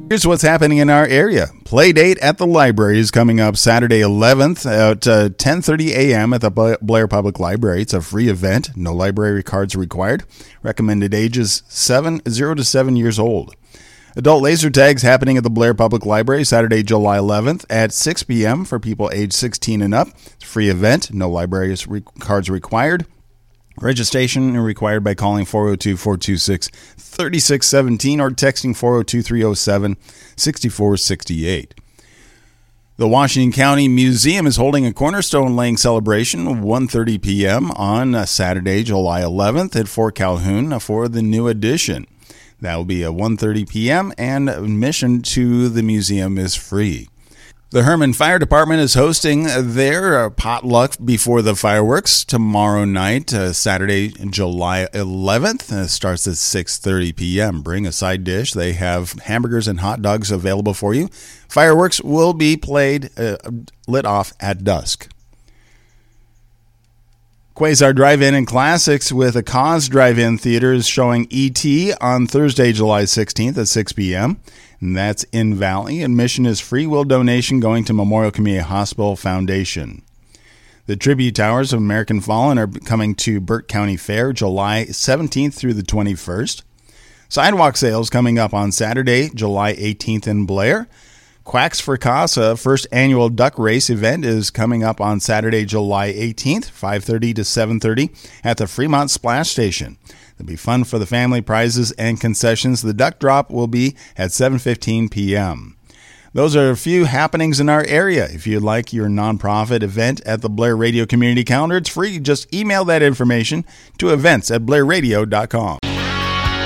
Here's what's happening in our area. Play date at the library is coming up Saturday 11th at 10:30 a.m. at the Blair Public Library. It's a free event. No library cards required. Recommended ages 0 to 7 years old. Adult laser tags happening at the Blair Public Library Saturday, July 11th at 6 p.m. for people age 16 and up. It's a free event. No library cards required. Registration required by calling 402-426-3617 or texting 402-307-6468. The Washington County Museum is holding a cornerstone laying celebration 1:30 p.m. on Saturday, July 11th at Fort Calhoun for the new edition. That will be at 1:30 p.m. and admission to the museum is free. The Herman Fire Department is hosting their potluck before the fireworks tomorrow night, Saturday, July 11th. It starts at 6:30 p.m. Bring a side dish. They have hamburgers and hot dogs available for you. Fireworks will be lit off at dusk. Quasar Drive-In and Classics with a Cause Drive-In Theater is showing E.T. on Thursday, July 16th at 6 p.m. And that's in Valley. Admission is free will donation going to Memorial Community Hospital Foundation. The Tribute Towers of American Fallen are coming to Burt County Fair July 17th through the 21st. Sidewalk sales coming up on Saturday, July 18th in Blair. Quacks for Casa first annual duck race event is coming up on Saturday, July 18th, 5:30 to 7:30 at the Fremont Splash Station. There'll be fun for the family, prizes, and concessions. The duck drop will be at 7:15 p.m. Those are a few happenings in our area. If you'd like your nonprofit event at the Blair Radio Community Calendar, it's free. Just email that information to events@blairradio.com.